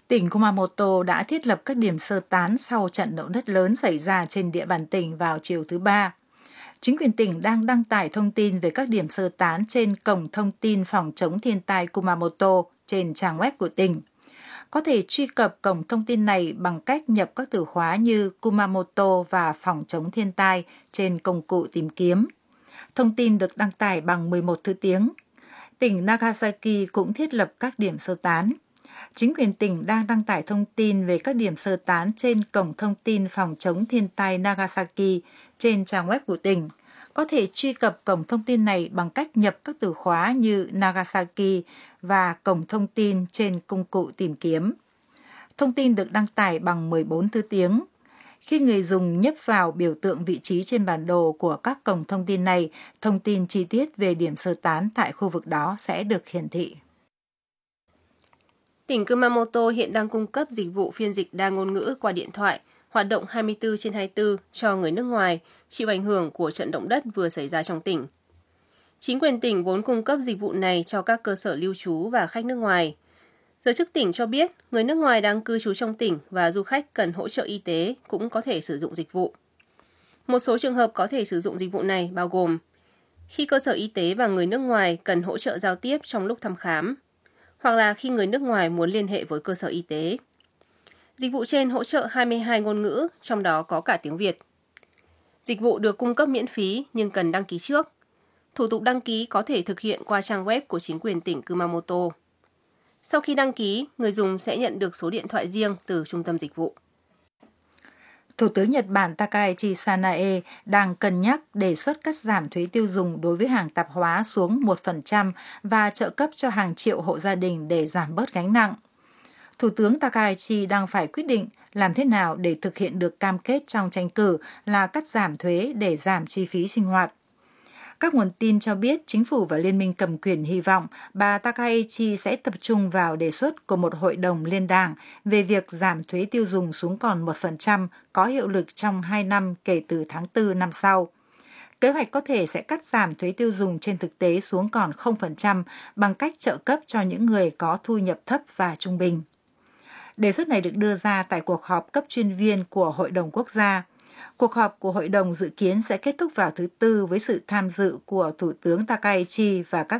Tỉnh Kumamoto đã thiết lập các điểm sơ tán sau trận động đất lớn xảy ra trên địa bàn tỉnh vào chiều thứ Ba. Chính quyền tỉnh đang đăng tải thông tin về các điểm sơ tán trên cổng thông tin phòng chống thiên tai Kumamoto trên trang web của tỉnh. Có thể truy cập cổng thông tin này bằng cách nhập các từ khóa như Kumamoto và phòng chống thiên tai trên công cụ tìm kiếm. Thông tin được đăng tải bằng 11 thứ tiếng. Tỉnh Nagasaki cũng thiết lập các điểm sơ tán. Chính quyền tỉnh đang đăng tải thông tin về các điểm sơ tán trên cổng thông tin phòng chống thiên tai Nagasaki trên trang web của tỉnh. Có thể truy cập cổng thông tin này bằng cách nhập các từ khóa như Nagasaki và cổng thông tin trên công cụ tìm kiếm. Thông tin được đăng tải bằng 14 thứ tiếng. Khi người dùng nhấp vào biểu tượng vị trí trên bản đồ của các cổng thông tin này, thông tin chi tiết về điểm sơ tán tại khu vực đó sẽ được hiển thị. Tỉnh Kumamoto hiện đang cung cấp dịch vụ phiên dịch đa ngôn ngữ qua điện thoại, hoạt động 24/24 cho người nước ngoài chịu ảnh hưởng của trận động đất vừa xảy ra trong tỉnh. Chính quyền tỉnh vốn cung cấp dịch vụ này cho các cơ sở lưu trú và khách nước ngoài. Giới chức tỉnh cho biết, người nước ngoài đang cư trú trong tỉnh và du khách cần hỗ trợ y tế cũng có thể sử dụng dịch vụ. Một số trường hợp có thể sử dụng dịch vụ này bao gồm khi cơ sở y tế và người nước ngoài cần hỗ trợ giao tiếp trong lúc thăm khám, hoặc là khi người nước ngoài muốn liên hệ với cơ sở y tế. Dịch vụ trên hỗ trợ 22 ngôn ngữ, trong đó có cả tiếng Việt. Dịch vụ được cung cấp miễn phí nhưng cần đăng ký trước. Thủ tục đăng ký có thể thực hiện qua trang web của chính quyền tỉnh Kumamoto. Sau khi đăng ký, người dùng sẽ nhận được số điện thoại riêng từ trung tâm dịch vụ. Thủ tướng Nhật Bản Takaichi Sanae đang cân nhắc đề xuất cắt giảm thuế tiêu dùng đối với hàng tạp hóa xuống 1% và trợ cấp cho hàng triệu hộ gia đình để giảm bớt gánh nặng. Thủ tướng Takaichi đang phải quyết định làm thế nào để thực hiện được cam kết trong tranh cử là cắt giảm thuế để giảm chi phí sinh hoạt. Các nguồn tin cho biết chính phủ và liên minh cầm quyền hy vọng bà Takaichi sẽ tập trung vào đề xuất của một hội đồng liên đảng về việc giảm thuế tiêu dùng xuống còn 1% có hiệu lực trong 2 năm kể từ tháng 4 năm sau. Kế hoạch có thể sẽ cắt giảm thuế tiêu dùng trên thực tế xuống còn 0% bằng cách trợ cấp cho những người có thu nhập thấp và trung bình. Đề xuất này được đưa ra tại cuộc họp cấp chuyên viên của Hội đồng Quốc gia. Cuộc họp của hội đồng dự kiến sẽ kết thúc vào thứ Tư với sự tham dự của Thủ tướng Takaichi và các